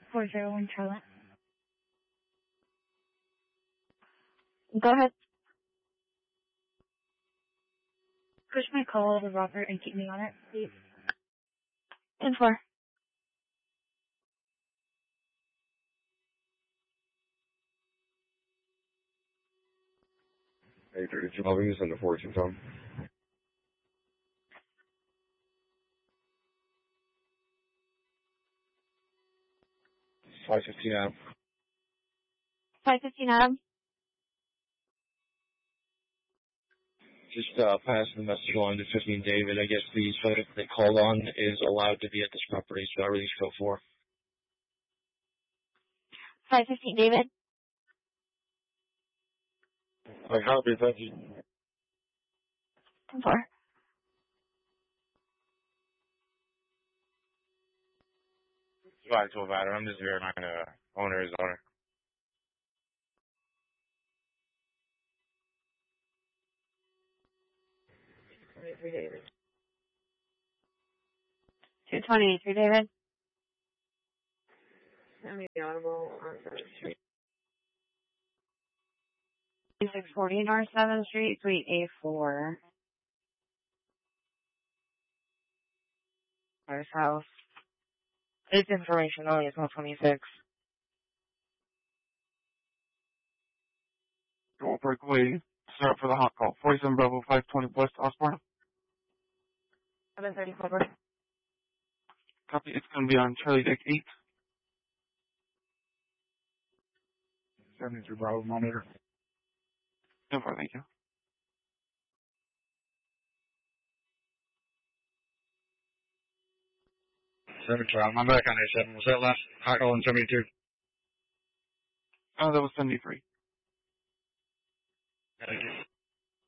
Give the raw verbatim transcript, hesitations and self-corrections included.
four zero one Charlotte. Go ahead. Push my call to Robert and keep me on it, please. ten four. Hey, thirty-two, I'll be using the four two phone. five fifteen Adam. five fifteen Adam. Just uh, passing the message along to fifteen David. I guess the photo they called on is allowed to be at this property, so I release code four. five fifteen David. I copy, thank you. ten four. five twelve Adam. I'm just verifying the owner is owner. twenty-three David. two twenty-three David. Send me the audible on seventh Street. six forty North seventh Street, Suite A four. Our house. It's information only, it's one twenty-six. Roll breakaway. Start for the hot call. forty-seven Bravo five twenty West Osborne. seven thirty-four. Copy. It's going to be on Charlie Deck eight. seventy-three Bravo monitor. ten four, thank you. seventy-two, I'm back on A seven. Was that last hot call in seventy-two? Oh, that was seventy-three.